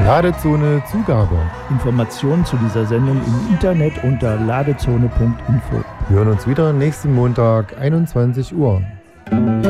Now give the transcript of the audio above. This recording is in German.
Ladezone Zugabe. Informationen zu dieser Sendung im Internet unter ladezone.info. Wir hören uns wieder nächsten Montag, 21 Uhr.